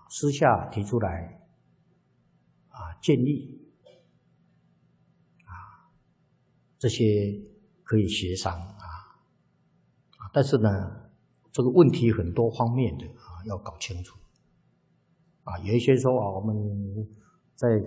私下提出来建议这些可以协商但是呢，这个问题很多方面的要搞清楚有一些说我们在